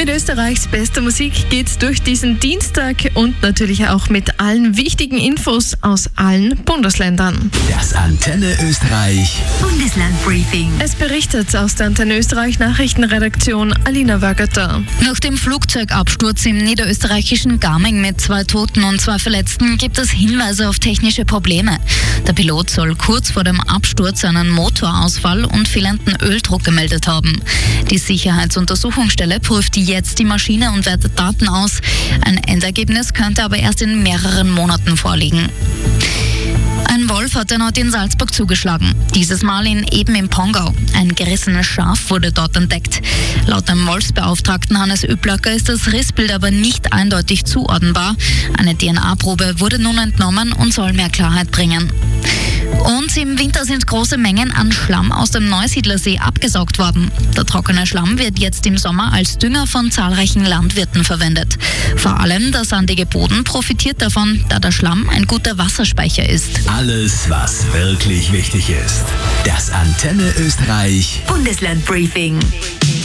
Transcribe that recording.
Mit Österreichs bester Musik geht's durch diesen Dienstag und natürlich auch mit allen wichtigen Infos aus allen Bundesländern. Das Antenne Österreich Bundeslandbriefing. Es berichtet aus der Antenne Österreich Nachrichtenredaktion Alina Wagötter. Nach dem Flugzeugabsturz im niederösterreichischen Gaming mit 2 Toten und 2 Verletzten gibt es Hinweise auf technische Probleme. Der Pilot soll kurz vor dem Absturz einen Motorausfall und fehlenden Öldruck gemeldet haben. Die Sicherheitsuntersuchungsstelle prüft jetzt die Maschine und wertet Daten aus. Ein Endergebnis könnte aber erst in mehreren Monaten vorliegen. Ein Wolf hat erneut in Salzburg zugeschlagen. Dieses Mal eben im Pongau. Ein gerissenes Schaf wurde dort entdeckt. Laut dem Wolfsbeauftragten Hannes Üblacker ist das Rissbild aber nicht eindeutig zuordnenbar. Eine DNA-Probe wurde nun entnommen und soll mehr Klarheit bringen. Und im Winter sind große Mengen an Schlamm aus dem Neusiedlersee abgesaugt worden. Der trockene Schlamm wird jetzt im Sommer als Dünger von zahlreichen Landwirten verwendet. Vor allem der sandige Boden profitiert davon, da der Schlamm ein guter Wasserspeicher ist. Alles, was wirklich wichtig ist. Das Antenne Österreich Bundeslandbriefing.